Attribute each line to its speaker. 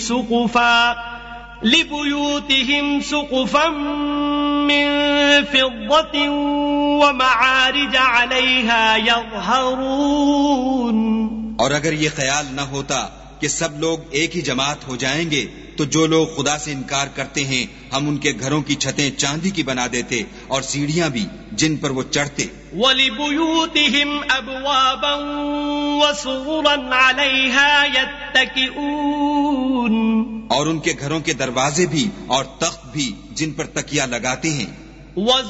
Speaker 1: सुक़ुफ़ा लिबुयूतिहिम सुक़ुफ़न मिन फ़िद्दतिन व मआरिज अलैहा यज़हरून।
Speaker 2: और अगर ये ख्याल न होता कि सब लोग एक ही जमात हो जाएंगे तो जो लोग खुदा से इनकार करते हैं हम उनके घरों की छतें चांदी की बना देते और सीढ़ियां भी जिन पर वो चढ़ते।
Speaker 1: वलिबुयूतिहिम अबवाबन व सुरुरन अलैहा यत्तकिऊन।
Speaker 2: और उनके घरों के दरवाजे भी और तख्त भी जिन पर तकिया लगाते हैं।